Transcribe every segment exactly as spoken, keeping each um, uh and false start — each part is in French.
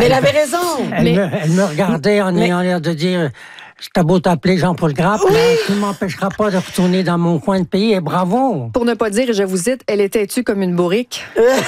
Mais elle avait raison. Elle, mais... me, elle me regardait en mais... ayant l'air de dire... T'as beau t'appeler Jean-Paul Grappe, oui. Tu ne m'empêcheras pas de retourner dans mon coin de pays, et bravo! Pour ne pas dire, et je vous cite, elle était tue comme une bourrique.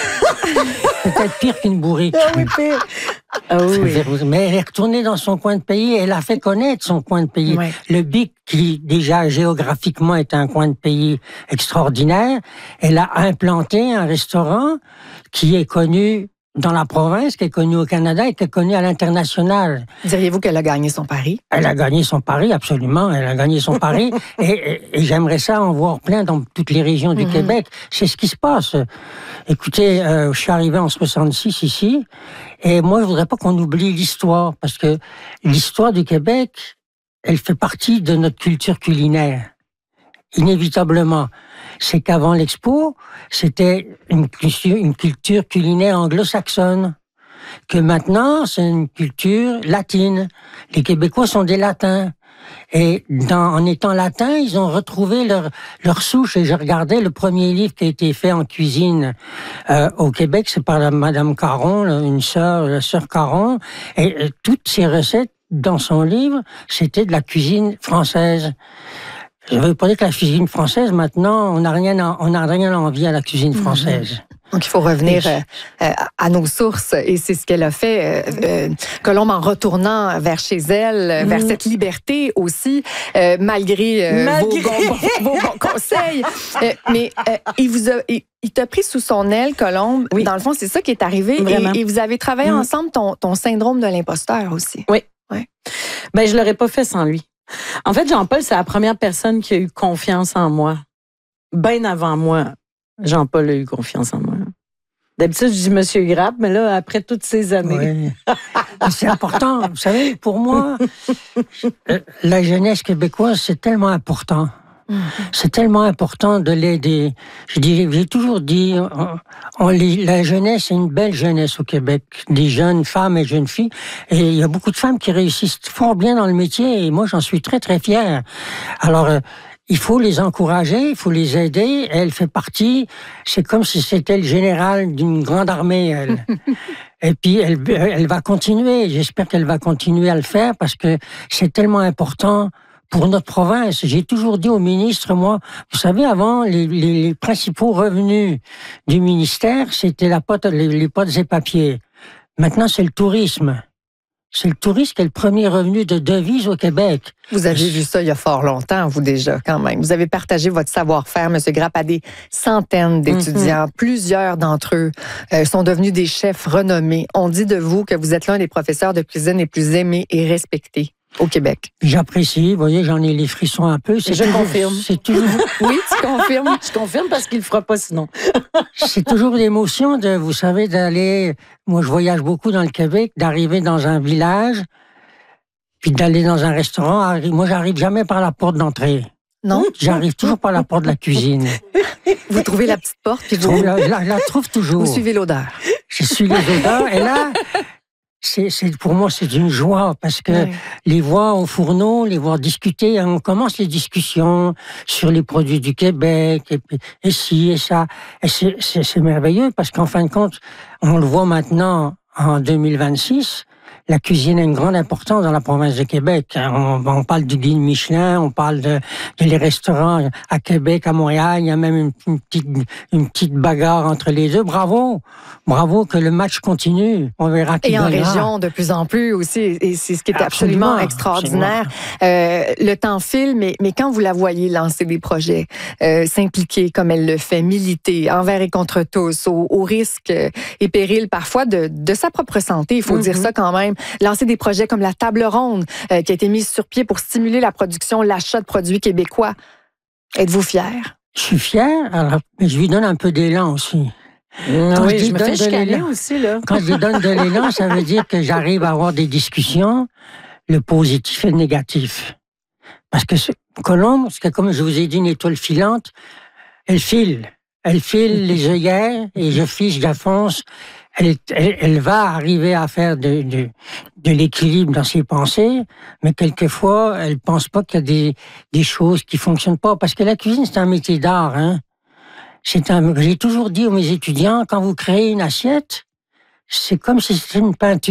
Peut-être pire qu'une bourrique. Ah oui, pire. Ah oui. Mais elle est retournée dans son coin de pays, elle a fait connaître son coin de pays. Oui. Le Bic, qui déjà géographiquement est un coin de pays extraordinaire, elle a implanté un restaurant qui est connu dans la province, qui est connue au Canada et qui est connue à l'international. Diriez-vous qu'elle a gagné son pari? Elle a gagné son pari, absolument. Elle a gagné son pari. et, et, et j'aimerais ça en voir plein dans toutes les régions du mm-hmm. Québec. C'est ce qui se passe. Écoutez, euh, je suis arrivé en soixante-six ici, et moi, je voudrais pas qu'on oublie l'histoire, parce que l'histoire du Québec, elle fait partie de notre culture culinaire. Inévitablement. C'est qu'avant l'Expo, c'était une culture, une culture culinaire anglo-saxonne. Que maintenant, c'est une culture latine. Les Québécois sont des latins. Et dans, en étant latins, ils ont retrouvé leur, leur souche. Et je regardais le premier livre qui a été fait en cuisine euh, au Québec, c'est par la Madame Caron, une sœur, la sœur Caron. Et, et toutes ces recettes dans son livre, c'était de la cuisine française. Je veux pas dire que la cuisine française, maintenant, on n'a rien, à, on n'a rien à envier à la cuisine française. Donc, il faut revenir euh, à nos sources, et c'est ce qu'elle a fait, euh, euh, Colombe, en retournant vers chez elle, mmh. vers cette liberté aussi, euh, malgré, euh, malgré... Vos, bons, vos bons conseils. Euh, mais euh, il vous a... Il... Il t'a pris sous son aile, Colombe. Oui. Dans le fond, c'est ça qui est arrivé. Et, et vous avez travaillé mmh. ensemble ton, ton syndrome de l'imposteur aussi. Oui. Ouais. Ben, je l'aurais pas fait sans lui. En fait, Jean-Paul, c'est la première personne qui a eu confiance en moi. Bien avant moi, Jean-Paul a eu confiance en moi. D'habitude, je dis Monsieur Grappe, mais là, après toutes ces années... Oui. C'est important. Vous savez, pour moi, la jeunesse québécoise, c'est tellement important. Mmh. C'est tellement important de l'aider. Je dis, j'ai toujours dit, on, on, la jeunesse, c'est une belle jeunesse au Québec. Des jeunes femmes et jeunes filles. Et il y a beaucoup de femmes qui réussissent fort bien dans le métier. Et moi, j'en suis très, très fier. Alors, euh, il faut les encourager, il faut les aider. Elle fait partie, c'est comme si c'était le général d'une grande armée, elle. Et puis, elle, elle va continuer. J'espère qu'elle va continuer à le faire parce que c'est tellement important pour notre province. J'ai toujours dit au ministre, moi, vous savez, avant, les, les, les principaux revenus du ministère, c'était la pote, les, les potes et papiers. Maintenant, c'est le tourisme. C'est le tourisme qui est le premier revenu de devise au Québec. Vous avez vu ça il y a fort longtemps, vous déjà, quand même. Vous avez partagé votre savoir-faire, M. Grappe, à des centaines d'étudiants. Mm-hmm. Plusieurs d'entre eux euh, sont devenus des chefs renommés. On dit de vous que vous êtes l'un des professeurs de cuisine les plus aimés et respectés au Québec. J'apprécie, vous voyez, j'en ai les frissons un peu. C'est Je toujours, confirme. C'est toujours... Oui, tu confirmes. Je confirme parce qu'il ne le fera pas sinon. C'est toujours l'émotion de, vous savez, d'aller... Moi, je voyage beaucoup dans le Québec, d'arriver dans un village, puis d'aller dans un restaurant. Moi, j'arrive jamais par la porte d'entrée. Non? J'arrive toujours par la porte de la cuisine. Vous trouvez la petite porte, puis vous... Je la, la, la trouve toujours. Vous suivez l'odeur. Je suis les odeurs, et là... C'est, c'est, pour moi, c'est une joie parce que oui. les voir au fourneau, les voir discuter, on commence les discussions sur les produits du Québec et, puis, et ci et ça. Et c'est, c'est, c'est merveilleux parce qu'en fin de compte, on le voit maintenant en deux mille vingt-six, la cuisine a une grande importance dans la province de Québec. On, on parle du guide Michelin, on parle de, de les restaurants à Québec, à Montréal. Il y a même une, une, petite, une petite bagarre entre les deux. Bravo! Bravo que le match continue. On verra qui gagnera. Et en région, de plus en plus aussi. Et c'est ce qui est absolument, absolument extraordinaire. Absolument. Euh, le temps file, mais, mais quand vous la voyez lancer des projets, euh, s'impliquer comme elle le fait, militer envers et contre tous, au, au risque et péril parfois de, de sa propre santé, il faut mm-hmm. dire ça quand même. Lancer des projets comme la Table ronde euh, qui a été mise sur pied pour stimuler la production, l'achat de produits québécois. Êtes-vous fier? Je suis fier, alors, mais je lui donne un peu d'élan aussi. Quand oui, je, je me fais chicaner aussi, là. Quand je lui donne de l'élan, ça veut dire que j'arrive à avoir des discussions, le positif et le négatif. Parce que Colombe, c'est comme je vous ai dit, une étoile filante, elle file. Elle file les œillères et je fiche, j'affonce. Elle, elle, elle va arriver à faire de, de, de l'équilibre dans ses pensées, mais quelquefois, elle pense pas qu'il y a des, des choses qui fonctionnent pas. Parce que la cuisine, c'est un métier d'art, hein. C'est un, j'ai toujours dit aux mes étudiants, quand vous créez une assiette, c'est comme si c'était une peinture.